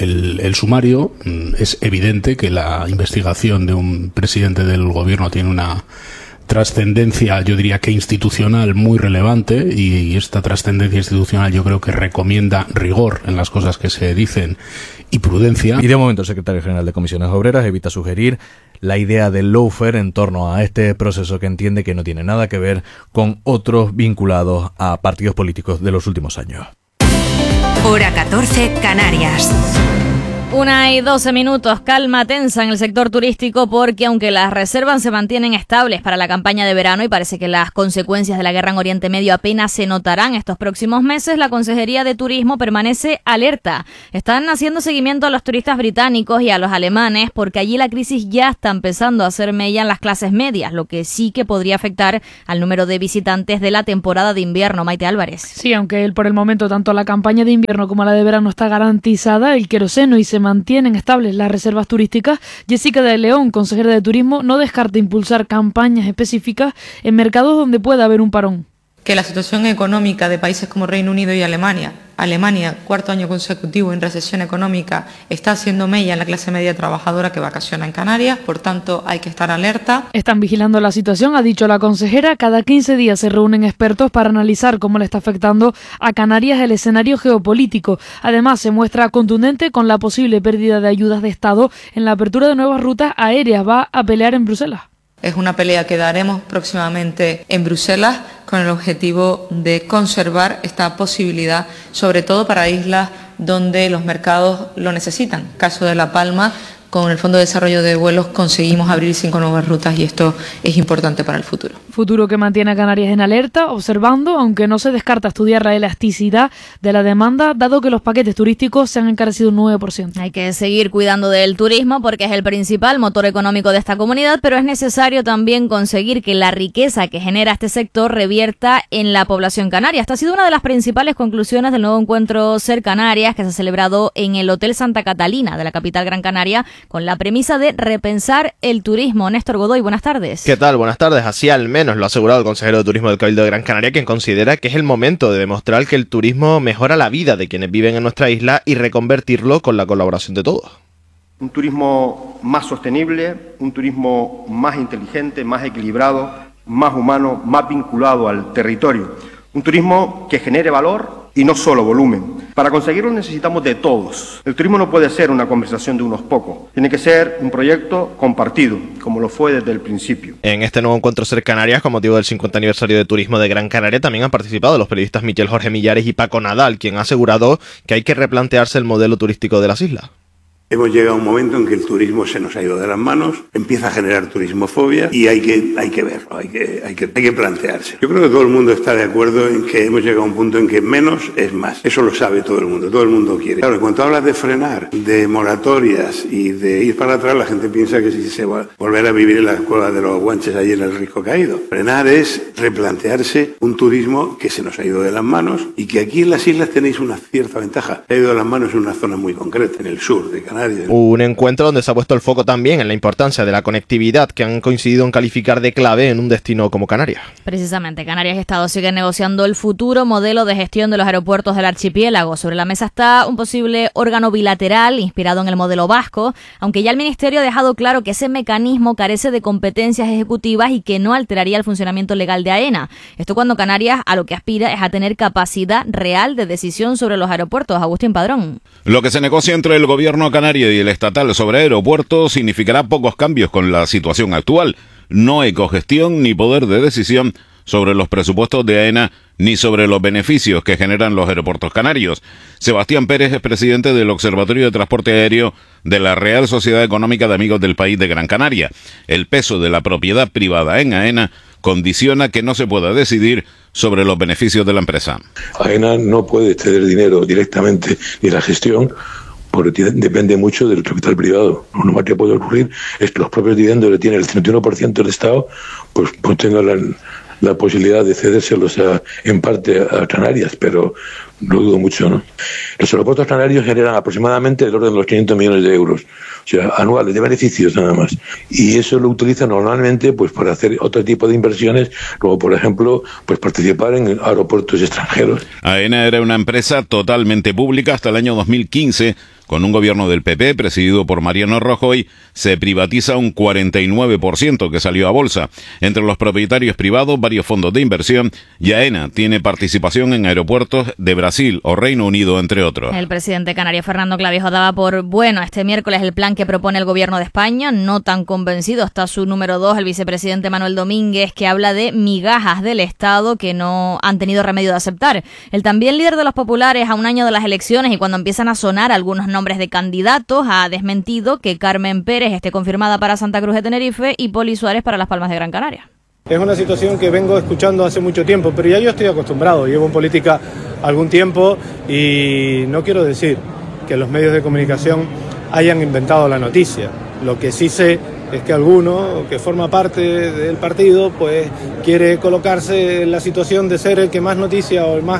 el sumario. Es evidente que la investigación de un presidente del gobierno tiene una trascendencia, yo diría que institucional, muy relevante, y esta trascendencia institucional yo creo que recomienda rigor en las cosas que se dicen y prudencia. Y de momento el secretario general de Comisiones Obreras evita sugerir la idea del lawfare en torno a este proceso que entiende que no tiene nada que ver con otros vinculados a partidos políticos de los últimos años. Hora 14, Canarias. 1:12, calma tensa en el sector turístico porque aunque las reservas se mantienen estables para la campaña de verano y parece que las consecuencias de la guerra en Oriente Medio apenas se notarán estos próximos meses, la Consejería de Turismo permanece alerta. Están haciendo seguimiento a los turistas británicos y a los alemanes porque allí la crisis ya está empezando a hacer mella en las clases medias, lo que sí que podría afectar al número de visitantes de la temporada de invierno. Maite Álvarez. Sí, aunque por el momento tanto la campaña de invierno como la de verano está garantizada, el queroseno y se mantienen estables las reservas turísticas, Jessica de León, consejera de Turismo, no descarta impulsar campañas específicas en mercados donde pueda haber un parón. Que la situación económica de países como Reino Unido y Alemania, cuarto año consecutivo en recesión económica, está haciendo mella en la clase media trabajadora que vacaciona en Canarias, por tanto hay que estar alerta. Están vigilando la situación, ha dicho la consejera. Cada 15 días se reúnen expertos para analizar cómo le está afectando a Canarias el escenario geopolítico. Además, se muestra contundente con la posible pérdida de ayudas de Estado en la apertura de nuevas rutas aéreas. Va a pelear en Bruselas. Es una pelea que daremos próximamente en Bruselas con el objetivo de conservar esta posibilidad, sobre todo para islas donde los mercados lo necesitan. Caso de La Palma, con el Fondo de Desarrollo de Vuelos conseguimos abrir 5 nuevas rutas y esto es importante para el futuro. Futuro que mantiene a Canarias en alerta, observando, aunque no se descarta estudiar la elasticidad de la demanda, dado que los paquetes turísticos se han encarecido un 9%. Hay que seguir cuidando del turismo porque es el principal motor económico de esta comunidad, pero es necesario también conseguir que la riqueza que genera este sector revierta en la población canaria. Esta ha sido una de las principales conclusiones del nuevo encuentro Ser Canarias que se ha celebrado en el Hotel Santa Catalina de la capital Gran Canaria, con la premisa de repensar el turismo. Néstor Godoy, buenas tardes. ¿Qué tal? Buenas tardes. Así al menos lo ha asegurado el consejero de Turismo del Cabildo de Gran Canaria, quien considera que es el momento de demostrar que el turismo mejora la vida de quienes viven en nuestra isla y reconvertirlo con la colaboración de todos. Un turismo más sostenible, un turismo más inteligente, más equilibrado, más humano, más vinculado al territorio. Un turismo que genere valor y no solo volumen. Para conseguirlo necesitamos de todos. El turismo no puede ser una conversación de unos pocos. Tiene que ser un proyecto compartido, como lo fue desde el principio. En este nuevo encuentro Ser Canarias, con motivo del 50 aniversario de Turismo de Gran Canaria, también han participado los periodistas Michel Jorge Millares y Paco Nadal, quien ha asegurado que hay que replantearse el modelo turístico de las islas. Hemos llegado a un momento en que el turismo se nos ha ido de las manos, empieza a generar turismofobia y hay que verlo, hay que plantearse. Yo creo que todo el mundo está de acuerdo en que hemos llegado a un punto en que menos es más. Eso lo sabe todo el mundo quiere. Claro, cuando hablas de frenar, de moratorias y de ir para atrás, la gente piensa que si se va a volver a vivir en las cuevas de los guanches allí en el Risco Caído. Frenar es replantearse un turismo que se nos ha ido de las manos y que aquí en las islas tenéis una cierta ventaja. Se ha ido de las manos en una zona muy concreta, en el sur de Canarias. Un encuentro donde se ha puesto el foco también en la importancia de la conectividad, que han coincidido en calificar de clave en un destino como Canarias. Precisamente, Canarias y Estado siguen negociando el futuro modelo de gestión de los aeropuertos del archipiélago. Sobre la mesa está un posible órgano bilateral inspirado en el modelo vasco, aunque ya el Ministerio ha dejado claro que ese mecanismo carece de competencias ejecutivas y que no alteraría el funcionamiento legal de AENA. Esto cuando Canarias a lo que aspira es a tener capacidad real de decisión sobre los aeropuertos. Agustín Padrón. Lo que se negocia entre el gobierno canario y el estatal sobre aeropuertos significará pocos cambios con la situación actual. No hay cogestión ni poder de decisión sobre los presupuestos de AENA ni sobre los beneficios que generan los aeropuertos canarios. Sebastián Pérez es presidente del Observatorio de Transporte Aéreo de la Real Sociedad Económica de Amigos del País de Gran Canaria. El peso de la propiedad privada en AENA condiciona que no se pueda decidir sobre los beneficios de la empresa. AENA no puede ceder dinero directamente ni la gestión, porque depende mucho del capital privado. Lo más que puede ocurrir es que los propios dividendos le tiene el 31% del Estado, pues tenga la posibilidad de cedérselos en parte a Canarias, pero lo dudo mucho, ¿no? Los aeropuertos canarios generan aproximadamente el orden de los 500 millones de euros, o sea, anuales, de beneficios nada más. Y eso lo utilizan normalmente pues para hacer otro tipo de inversiones, como por ejemplo, pues participar en aeropuertos extranjeros. AENA era una empresa totalmente pública hasta el año 2015, con un gobierno del PP presidido por Mariano Rajoy. Se privatiza un 49% que salió a bolsa. Entre los propietarios privados, varios fondos de inversión, y AENA tiene participación en aeropuertos de Brasil Brasil o Reino Unido, entre otros. El presidente canario Fernando Clavijo daba por bueno este miércoles el plan que propone el gobierno de España. No tan convencido está su número 2, el vicepresidente Manuel Domínguez, que habla de migajas del Estado que no han tenido remedio de aceptar. El también líder de los populares, a un año de las elecciones y cuando empiezan a sonar algunos nombres de candidatos, ha desmentido que Carmen Pérez esté confirmada para Santa Cruz de Tenerife y Poli Suárez para Las Palmas de Gran Canaria. Es una situación que vengo escuchando hace mucho tiempo, pero ya yo estoy acostumbrado, llevo en política algún tiempo y no quiero decir que los medios de comunicación hayan inventado la noticia. Lo que sí sé es que alguno que forma parte del partido pues quiere colocarse en la situación de ser el que más noticia o el más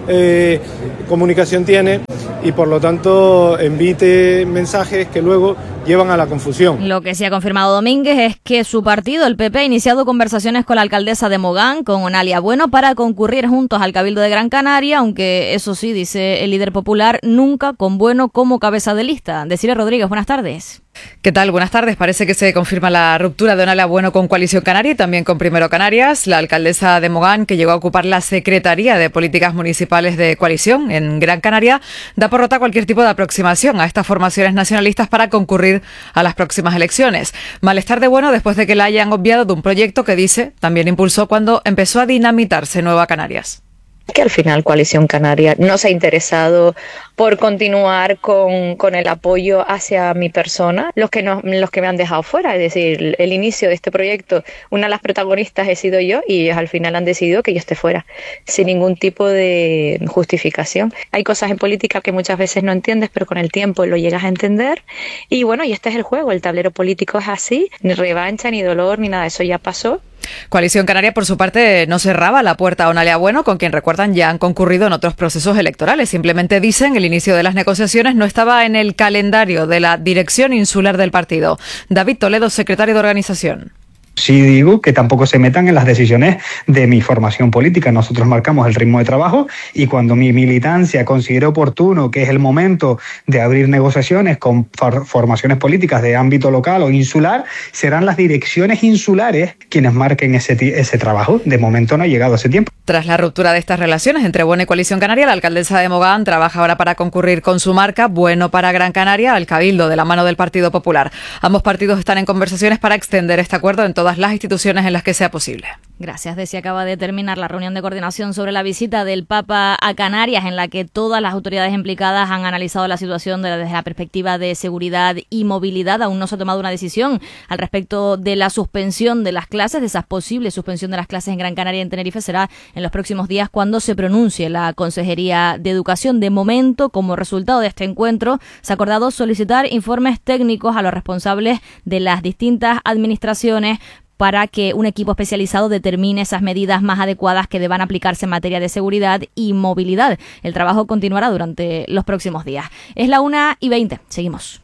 comunicación tiene y por lo tanto emite mensajes que luego llevan a la confusión. Lo que sí ha confirmado Domínguez es que su partido, el PP, ha iniciado conversaciones con la alcaldesa de Mogán, con Onalia Bueno, para concurrir juntos al Cabildo de Gran Canaria, aunque eso sí, dice el líder popular, nunca con Bueno como cabeza de lista. Desiree Rodríguez, buenas tardes. ¿Qué tal? Buenas tardes. Parece que se confirma la ruptura de Onalia Bueno con Coalición Canaria y también con Primero Canarias. La alcaldesa de Mogán, que llegó a ocupar la Secretaría de Políticas Municipales de Coalición en Gran Canaria, da por rota cualquier tipo de aproximación a estas formaciones nacionalistas para concurrir a las próximas elecciones. Malestar de Bueno después de que la hayan obviado de un proyecto que dice también impulsó cuando empezó a dinamitarse Nueva Canarias. Que al final Coalición Canaria no se ha interesado por continuar con el apoyo hacia mi persona, los que me han dejado fuera, es decir, el inicio de este proyecto, una de las protagonistas he sido yo y ellos al final han decidido que yo esté fuera, sin ningún tipo de justificación. Hay cosas en política que muchas veces no entiendes, pero con el tiempo lo llegas a entender y bueno, y este es el juego, el tablero político es así, ni revancha, ni dolor, ni nada, eso ya pasó. Coalición Canaria, por su parte, no cerraba la puerta a Onalia Bueno, con quien, recuerdan, ya han concurrido en otros procesos electorales. Simplemente dicen el inicio de las negociaciones no estaba en el calendario de la dirección insular del partido. David Toledo, secretario de organización. Sí digo que tampoco se metan en las decisiones de mi formación política. Nosotros marcamos el ritmo de trabajo y cuando mi militancia considere oportuno que es el momento de abrir negociaciones con formaciones políticas de ámbito local o insular, serán las direcciones insulares quienes marquen ese trabajo. De momento no ha llegado ese tiempo. Tras la ruptura de estas relaciones entre Bueno y Coalición Canaria, la alcaldesa de Mogán trabaja ahora para concurrir con su marca Bueno para Gran Canaria al Cabildo de la mano del Partido Popular. Ambos partidos están en conversaciones para extender este acuerdo en todas las instituciones en las que sea posible. Gracias. Desi, acaba de terminar la reunión de coordinación sobre la visita del Papa a Canarias, en la que todas las autoridades implicadas han analizado la situación desde la perspectiva de seguridad y movilidad. Aún no se ha tomado una decisión al respecto de la suspensión de las clases, de esa posible suspensión de las clases en Gran Canaria y en Tenerife. Será en los próximos días cuando se pronuncie la Consejería de Educación. De momento, como resultado de este encuentro, se ha acordado solicitar informes técnicos a los responsables de las distintas administraciones para que un equipo especializado determine esas medidas más adecuadas que deban aplicarse en materia de seguridad y movilidad. El trabajo continuará durante los próximos días. Es la 1:20. Seguimos.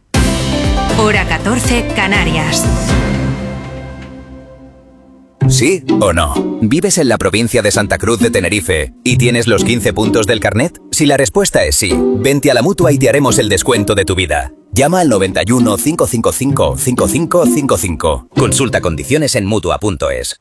Hora 14, Canarias. ¿Sí o no? ¿Vives en la provincia de Santa Cruz de Tenerife y tienes los 15 puntos del carnet? Si la respuesta es sí, vente a la Mutua y te haremos el descuento de tu vida. Llama al 91 555 5555. Consulta condiciones en Mutua.es.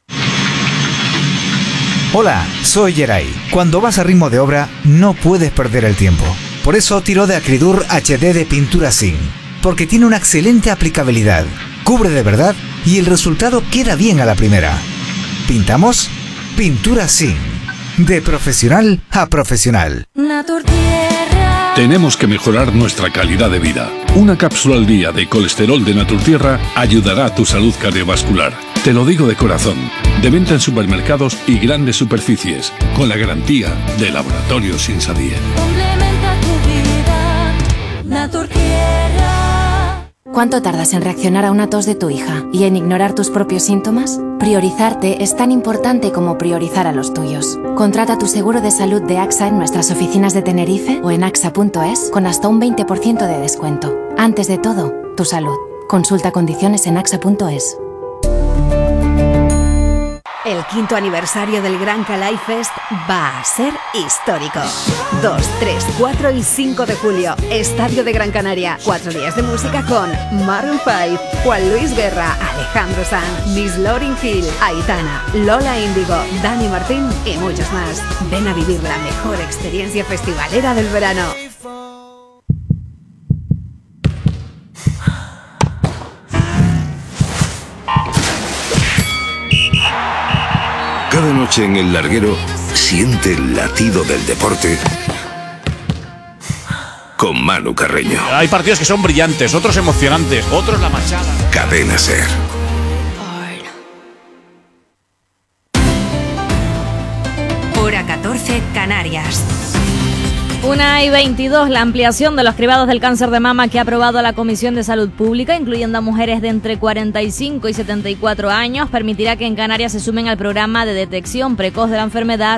Hola, soy Geray. Cuando vas a ritmo de obra, no puedes perder el tiempo. Por eso tiro de Acridur HD de pintura zinc, porque tiene una excelente aplicabilidad, cubre de verdad y el resultado queda bien a la primera. ¿Pintamos? Pintura zinc. De profesional a profesional. Tenemos que mejorar nuestra calidad de vida. Una cápsula al día de colesterol de Naturtierra ayudará a tu salud cardiovascular. Te lo digo de corazón. De venta en supermercados y grandes superficies, con la garantía de Laboratorios Insadier. Complementa tu vida, Naturtierra. ¿Cuánto tardas en reaccionar a una tos de tu hija y en ignorar tus propios síntomas? Priorizarte es tan importante como priorizar a los tuyos. Contrata tu seguro de salud de AXA en nuestras oficinas de Tenerife o en axa.es con hasta un 20% de descuento. Antes de todo, tu salud. Consulta condiciones en axa.es. El 5º aniversario del Gran Calais Fest va a ser histórico. 2, 3, 4 y 5 de julio, Estadio de Gran Canaria. 4 días de música con Maroon 5, Juan Luis Guerra, Alejandro Sanz, Miss Lauryn Hill, Aitana, Lola Índigo, Dani Martín y muchos más. Ven a vivir la mejor experiencia festivalera del verano. Cada noche en El Larguero siente el latido del deporte con Manu Carreño. Hay partidos que son brillantes, otros emocionantes, otros la machada. Cadena SER. Hora 14, Canarias. 1:22, la ampliación de los cribados del cáncer de mama que ha aprobado la Comisión de Salud Pública, incluyendo a mujeres de entre 45 y 74 años, permitirá que en Canarias se sumen al programa de detección precoz de la enfermedad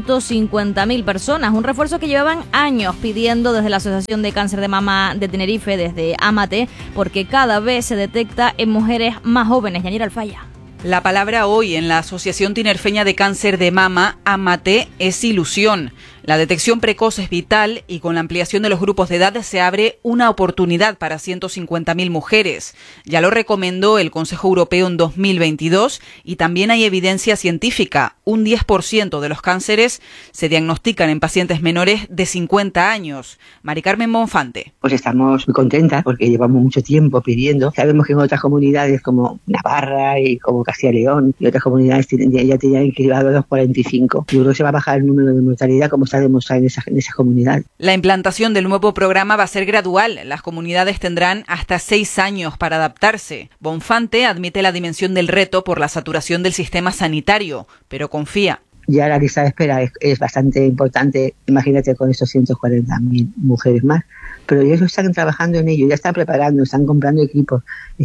150.000 personas, un refuerzo que llevaban años pidiendo desde la Asociación de Cáncer de Mama de Tenerife, desde AMATE, porque cada vez se detecta en mujeres más jóvenes. Yanira Alfaya. La palabra hoy en la Asociación Tinerfeña de Cáncer de Mama, AMATE, es ilusión. La detección precoz es vital y con la ampliación de los grupos de edad se abre una oportunidad para 150.000 mujeres. Ya lo recomendó el Consejo Europeo en 2022 y también hay evidencia científica. Un 10% de los cánceres se diagnostican en pacientes menores de 50 años. Mari Carmen Bonfante. Pues estamos muy contentas porque llevamos mucho tiempo pidiendo. Sabemos que en otras comunidades como Navarra y como Castilla y León y otras comunidades ya tenían cribado los 45. Yo creo que se va a bajar el número de mortalidad como está demostrado en esa comunidad. La implantación del nuevo programa va a ser gradual. Las comunidades tendrán hasta 6 años para adaptarse. Bonfante admite la dimensión del reto por la saturación del sistema sanitario, pero confía. Ya la lista de espera es bastante importante, imagínate con estos 140.000 mujeres más, pero ellos están trabajando en ello, ya están preparando, están comprando equipos,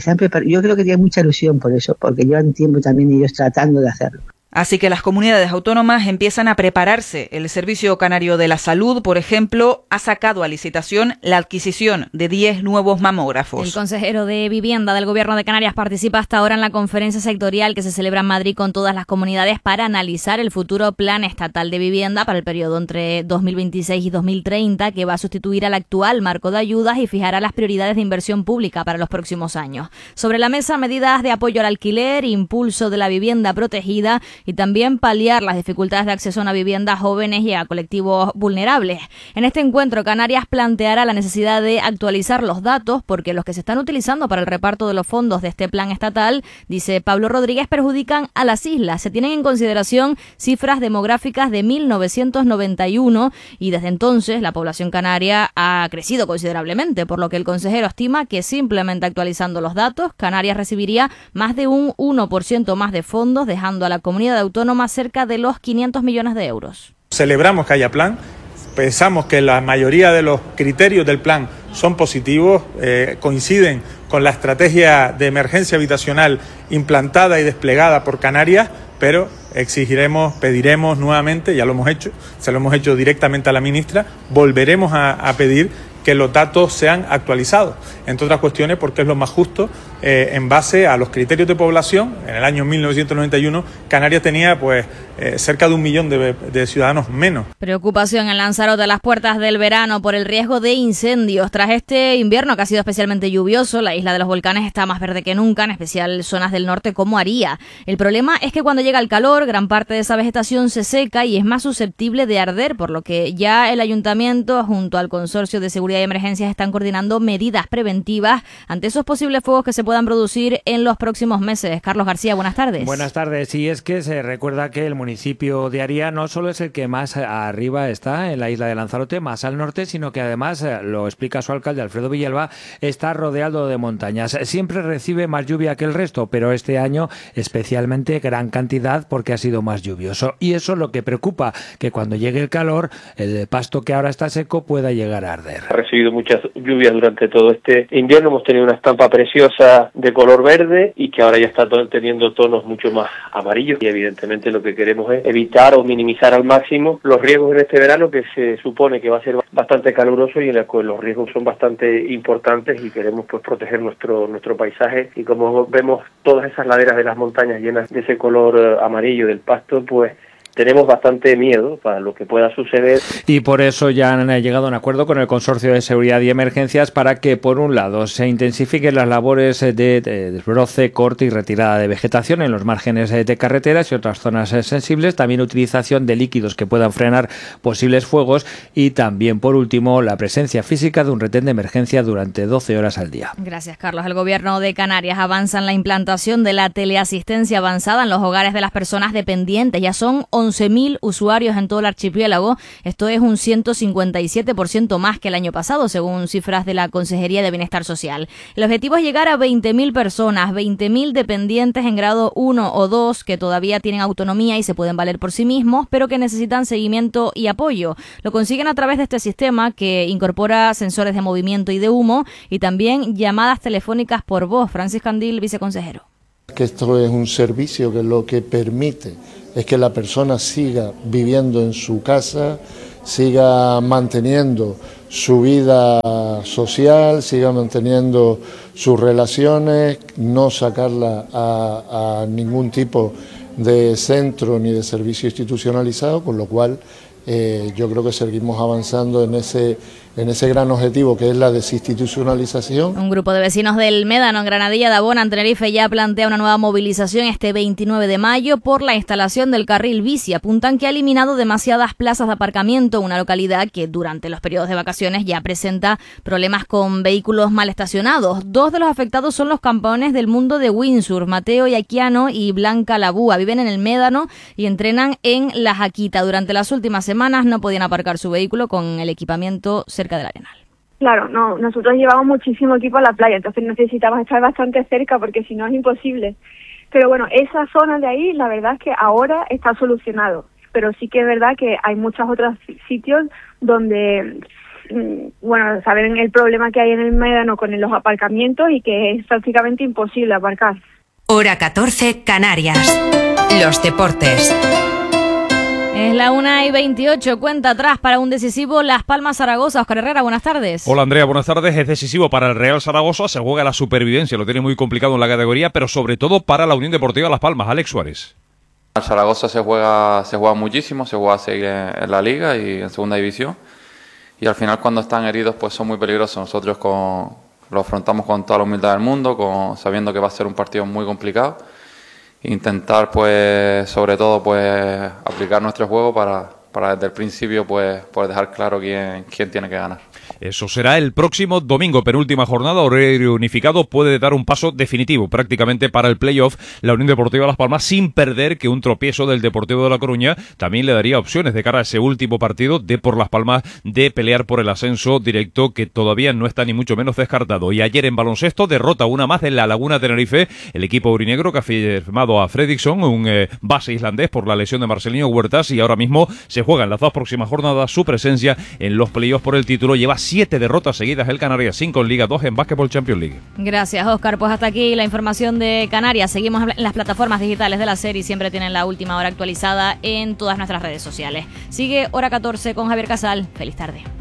yo creo que tienen mucha ilusión por eso, porque llevan tiempo también ellos tratando de hacerlo. Así que las comunidades autónomas empiezan a prepararse. El Servicio Canario de la Salud, por ejemplo, ha sacado a licitación la adquisición de 10 nuevos mamógrafos. El consejero de Vivienda del Gobierno de Canarias participa hasta ahora en la conferencia sectorial que se celebra en Madrid con todas las comunidades para analizar el futuro Plan Estatal de Vivienda para el periodo entre 2026 y 2030, que va a sustituir al actual marco de ayudas y fijará las prioridades de inversión pública para los próximos años. Sobre la mesa, medidas de apoyo al alquiler, impulso de la vivienda protegida y también paliar las dificultades de acceso a una vivienda a jóvenes y a colectivos vulnerables. En este encuentro, Canarias planteará la necesidad de actualizar los datos porque los que se están utilizando para el reparto de los fondos de este plan estatal, dice Pablo Rodríguez, perjudican a las islas. Se tienen en consideración cifras demográficas de 1991 y desde entonces la población canaria ha crecido considerablemente, por lo que el consejero estima que simplemente actualizando los datos, Canarias recibiría más de un 1% más de fondos, dejando a la comunidad autónoma cerca de los 500 millones de euros. Celebramos que haya plan, pensamos que la mayoría de los criterios del plan son positivos, coinciden con la estrategia de emergencia habitacional implantada y desplegada por Canarias, pero exigiremos, pediremos nuevamente, ya lo hemos hecho, se lo hemos hecho directamente a la ministra, volveremos a pedir que los datos sean actualizados, entre otras cuestiones porque es lo más justo en base a los criterios de población. En el año 1991 Canarias tenía cerca de 1 millón de ciudadanos menos. Preocupación en Lanzarote a las puertas del verano por el riesgo de incendios. Tras este invierno que ha sido especialmente lluvioso, la isla de los volcanes está más verde que nunca, en especial zonas del norte como Aría. El problema es que cuando llega el calor, gran parte de esa vegetación se seca y es más susceptible de arder, por lo que ya el ayuntamiento junto al Consorcio de Seguridad y Emergencias están coordinando medidas preventivas ante esos posibles fuegos que se puedan producir en los próximos meses. Carlos García, buenas tardes. Buenas tardes. Y es que se recuerda que el municipio de Aría no solo es el que más arriba está en la isla de Lanzarote, más al norte, sino que además, lo explica su alcalde Alfredo Villalba, está rodeado de montañas. Siempre recibe más lluvia que el resto, pero este año especialmente gran cantidad porque ha sido más lluvioso. Y eso es lo que preocupa, que cuando llegue el calor, el pasto que ahora está seco pueda llegar a arder. Ha recibido muchas lluvias durante todo este invierno, hemos tenido una estampa preciosa de color verde y que ahora ya está teniendo tonos mucho más amarillos y evidentemente lo que queremos queremos es evitar o minimizar al máximo los riesgos en este verano, que se supone que va a ser bastante caluroso y en el cual los riesgos son bastante importantes, y queremos pues proteger nuestro paisaje. Y como vemos todas esas laderas de las montañas llenas de ese color amarillo del pasto, pues tenemos bastante miedo para lo que pueda suceder. Y por eso ya han llegado a un acuerdo con el Consorcio de Seguridad y Emergencias para que, por un lado, se intensifiquen las labores de desbroce, corte y retirada de vegetación en los márgenes de carreteras y otras zonas sensibles, también utilización de líquidos que puedan frenar posibles fuegos y también, por último, la presencia física de un retén de emergencia durante 12 horas al día. Gracias, Carlos. El Gobierno de Canarias avanza en la implantación de la teleasistencia avanzada en los hogares de las personas dependientes. Ya son 11.000 usuarios en todo el archipiélago. Esto es un 157% más que el año pasado, según cifras de la Consejería de Bienestar Social. El objetivo es llegar a 20.000 personas, 20.000 dependientes en grado 1 o 2 que todavía tienen autonomía y se pueden valer por sí mismos, pero que necesitan seguimiento y apoyo. Lo consiguen a través de este sistema que incorpora sensores de movimiento y de humo y también llamadas telefónicas por voz. Francis Candil, viceconsejero. Que esto es un servicio que lo que permite es que la persona siga viviendo en su casa, siga manteniendo su vida social, siga manteniendo sus relaciones, no sacarla a ningún tipo de centro ni de servicio institucionalizado, con lo cual yo creo que seguimos avanzando en ese gran objetivo que es la desinstitucionalización. Un grupo de vecinos del Médano en Granadilla de Abona, en Tenerife, ya plantea una nueva movilización este 29 de mayo por la instalación del carril bici. Apuntan que ha eliminado demasiadas plazas de aparcamiento, una localidad que durante los periodos de vacaciones ya presenta problemas con vehículos mal estacionados. Dos de los afectados son los campeones del mundo de windsurf, Mateo Yaquiano y Blanca Labúa. Viven en el Médano y entrenan en La Jaquita. Durante las últimas semanas no podían aparcar su vehículo con el equipamiento cerca del Arenal. Claro, no, nosotros llevamos muchísimo equipo a la playa, entonces necesitamos estar bastante cerca porque si no es imposible. Pero bueno, esa zona de ahí, la verdad es que ahora está solucionado, pero sí que es verdad que hay muchos otros sitios donde, bueno, saben el problema que hay en el Médano con los aparcamientos y que es prácticamente imposible aparcar. Hora 14, Canarias. Los deportes. Es la 1:28, cuenta atrás para un decisivo Las Palmas Zaragoza. Óscar Herrera, buenas tardes. Hola Andrea, buenas tardes. Es decisivo para el Real Zaragoza, se juega la supervivencia, lo tiene muy complicado en la categoría, pero sobre todo para la Unión Deportiva Las Palmas. Alex Suárez. El Zaragoza se juega muchísimo, se juega a seguir en la Liga y en Segunda División, y al final cuando están heridos pues son muy peligrosos. Nosotros lo afrontamos con toda la humildad del mundo, sabiendo que va a ser un partido muy complicado. Intentar pues sobre todo pues aplicar nuestro juego para desde el principio pues dejar claro quién tiene que ganar. Eso será el próximo domingo, penúltima jornada, horario unificado, puede dar un paso definitivo prácticamente para el playoff la Unión Deportiva Las Palmas, sin perder que un tropiezo del Deportivo de La Coruña también le daría opciones de cara a ese último partido de por Las Palmas de pelear por el ascenso directo, que todavía no está ni mucho menos descartado. Y ayer en baloncesto, derrota una más en La Laguna Tenerife, el equipo aurinegro que ha firmado a Fredriksson, un base islandés, por la lesión de Marcelinho Huertas, y ahora mismo se juega en las dos próximas jornadas su presencia en los playoffs por el título. Lleva 7 derrotas seguidas el Canarias, 5 en Liga, 2 en Basketball Champions League. Gracias, Óscar. Pues hasta aquí la información de Canarias. Seguimos en las plataformas digitales de la serie, siempre tienen la última hora actualizada en todas nuestras redes sociales. Sigue Hora 14 con Javier Casal. Feliz tarde.